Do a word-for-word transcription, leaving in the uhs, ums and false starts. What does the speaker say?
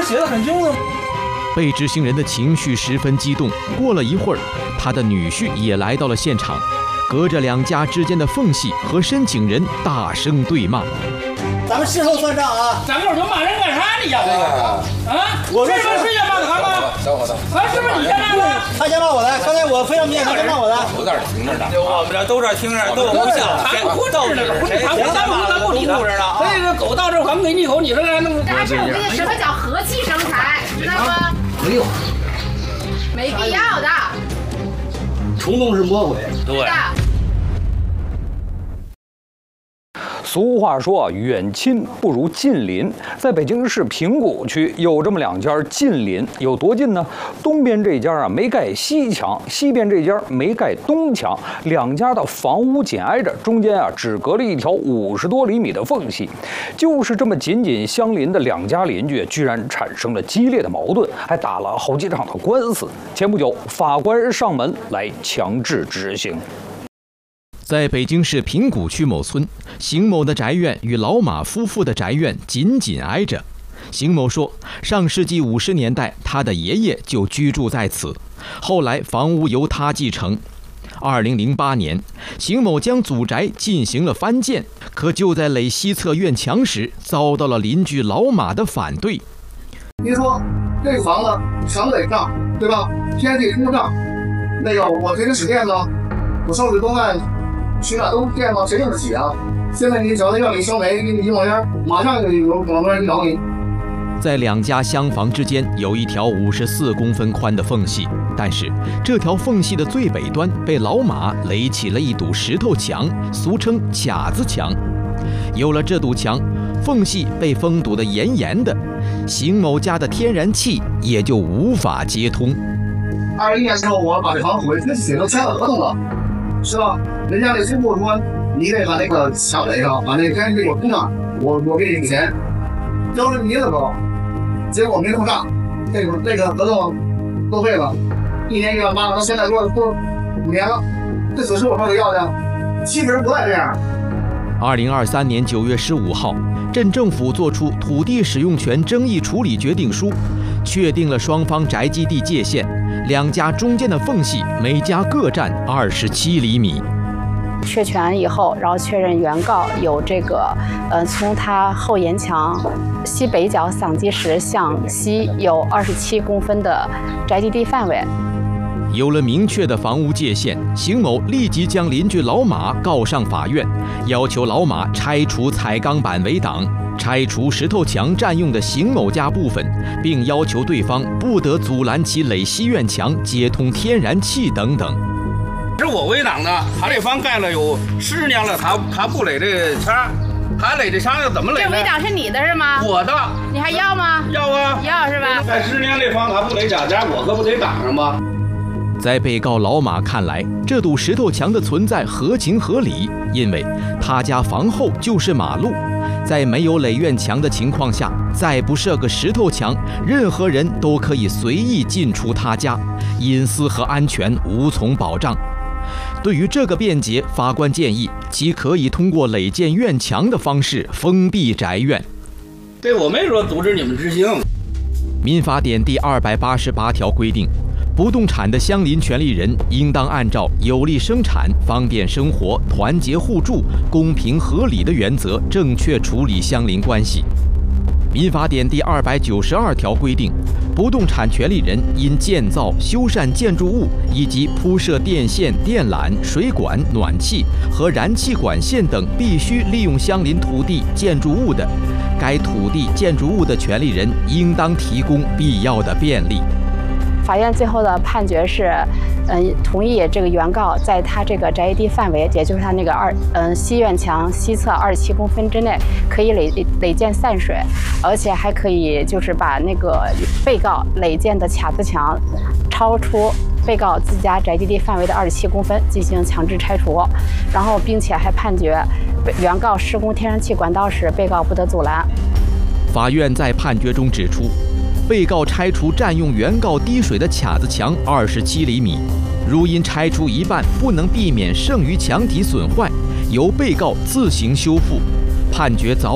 写的很清楚。 被执行人的情绪十分激动。过了一会儿，他的女婿也来到了现场，隔着两家之间的缝隙和申请人大声对骂。 咱们事后算账啊！ 咱们这骂人干啥？你要这个啊？我说是不是先骂的他吗？小伙子，啊，是不是你先骂的？ 他先骂我的，刚才我非常明显，他先骂我的。 我在这听着呢， 我们这都这听着，都有录像。 他不护着呢，不是他不咱不咱不理他。所以这狗到这儿，咱们给你一口，你说还弄？ 但是我跟你什么叫和气生财，知道吗？ 没有， 没必要的。 冲动是魔鬼。 对。 俗话说啊，远亲不如近邻。在北京市平谷区有这么两家近邻，有多近呢？东边这家啊没盖西墙，西边这家没盖东墙，两家的房屋紧挨着，中间啊只隔了一条五十多厘米的缝隙。就是这么紧紧相邻的两家邻居，居然产生了激烈的矛盾，还打了好几场的官司。前不久，法官上门来强制执行。 在北京市平谷区某村，邢某的宅院与老马夫妇的宅院紧紧挨着。邢某说，上世纪五十年代，他的爷爷就居住在此，后来房屋由他继承。二零零八年，邢某将祖宅进行了翻建，可就在垒西侧院墙时，遭到了邻居老马的反对。 您说这个房子墙得上，对吧？天地通上，那个我给你使电子，我收拾东西。取暖都电吗？谁用得起啊？现在你只要在院里烧煤，给你一冒烟，马上就有广东人找你。 在两家厢房之间有一条五十四公分宽的缝隙，但是这条缝隙的最北端被老马垒起了一堵石头墙，俗称卡子墙。有了这堵墙，缝隙被封堵得严严的，邢某家的天然气也就无法接通。 二一年的时候，我把这房回去写都签了合同了。是吧？人家那师傅说，你得把那个墙垒上，把那天给我通上，我我给你钱，交了名字都，结果没弄上，这个这个合同作废了，一年一万八，到现在多多五年了，这损失我说的要的，其实不带这样。 二零二三年九月十五号，镇政府作出土地使用权争议处理决定书，确定了双方宅基地界限。两家中间的缝隙，每家各占二十七厘米。 确权以后，然后确认原告有这个，呃，从他后沿墙西北角桑基石向西有二十七公分的宅基地范围。 有了明确的房屋界限，邢某立即将邻居老马告上法院，要求老马拆除彩钢板围挡，拆除石头墙占用的邢某家部分，并要求对方不得阻拦其垒西院墙接通天然气等等。 是我围挡的，他这房盖了有十年了，他他不垒这墙，他垒这墙要怎么垒呢？ 这围挡是你的是吗？ 我的。 你还要吗？ 要啊。 要是吧？ 盖十年这房他不垒假家，我可不得挡上吗？ 在被告老马看来，这堵石头墙的存在合情合理，因为他家房后就是马路。在没有垒院墙的情况下，再不设个石头墙，任何人都可以随意进出他家，隐私和安全无从保障。对于这个辩解，法官建议其可以通过垒建院墙的方式封闭宅院。 对，我没说阻止你们执行。 民法典第二百八十八条规定，不动产的相邻权利人应当按照有利生产、方便生活、团结互助、公平合理的原则，正确处理相邻关系。民法典第二百九十二条规定，不动产权利人因建造、修缮建筑物以及铺设电线、电缆、水管、暖气和燃气管线等必须利用相邻土地、建筑物的，该土地、建筑物的权利人应当提供必要的便利。 法院最后的判决是，嗯，同意这个原告在他这个宅基地范围，也就是他那个二嗯西院墙西侧二十七公分之内，可以垒垒建散水，而且还可以就是把那个被告垒建的卡子墙超出被告自家宅基地范围的二十七公分进行强制拆除，然后并且还判决原告施工天然气管道时，被告不得阻拦。 法院在判决中指出，被告拆除占用原告滴水的卡子墙二十七厘米，如因拆除一半不能避免剩余墙体损坏，由被告自行修复。判决早